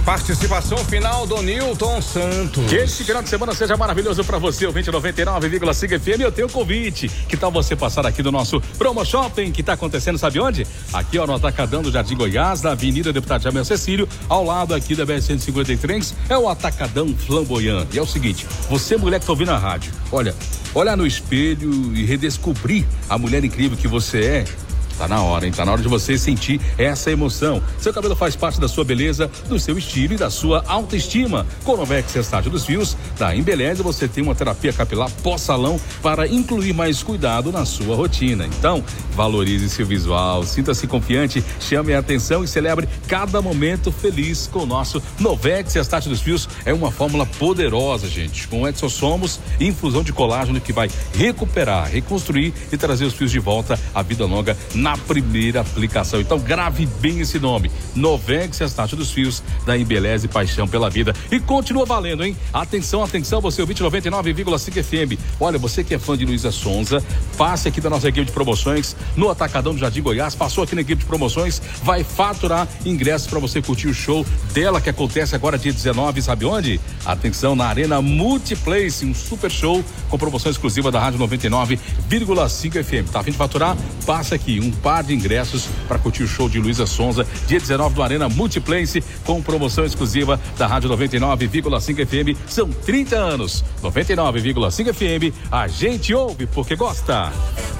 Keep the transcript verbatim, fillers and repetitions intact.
Participação final do Nilton Santos. Que esse final de semana seja maravilhoso pra você, o vinte noventa e nove vírgula cinco F M. Eu tenho um convite. Que tal você passar aqui do nosso Promo Shopping, que tá acontecendo, sabe onde? Aqui, ó, no Atacadão do Jardim Goiás, na Avenida Deputado Jamel Cecílio, ao lado aqui da B R cento e cinquenta e três, é o Atacadão Flamboyant. E é o seguinte, você, mulher que tá ouvindo a rádio, olha, olhar no espelho e redescobrir a mulher incrível que você é. Tá na hora, hein? Tá na hora de você sentir essa emoção. Seu cabelo faz parte da sua beleza, do seu estilo e da sua autoestima. Com o Novex Estágio dos Fios, da Embeleze, você tem uma terapia capilar pós-salão para incluir mais cuidado na sua rotina. Então, valorize seu visual, sinta-se confiante, chame a atenção e celebre cada momento feliz com o nosso Novex Estágio dos Fios. É uma fórmula poderosa, gente, com exossomos e infusão de colágeno que vai recuperar, reconstruir e trazer os fios de volta à vida longa na primeira aplicação. Então grave bem esse nome, Novex Estágio dos Fios, da Embeleze, paixão pela vida. E continua valendo, hein? Atenção, atenção, você ouvinte noventa e nove vírgula cinco F M. Olha, você que é fã de Luísa Sonza, passe aqui da nossa equipe de promoções no Atacadão do Jardim Goiás, passou aqui na equipe de promoções, vai faturar ingressos para você curtir o show dela que acontece agora dia dezenove, sabe onde? Atenção, na Arena Multiplace, um super show com promoção exclusiva da Rádio noventa e nove vírgula cinco F M. Tá a fim de faturar? Passa aqui, um par de ingressos para curtir o show de Luísa Sonza, dia dezenove do Arena Multiplace, com promoção exclusiva da Rádio noventa e nove vírgula cinco F M. São trinta anos. noventa e nove vírgula cinco F M, a gente ouve porque gosta.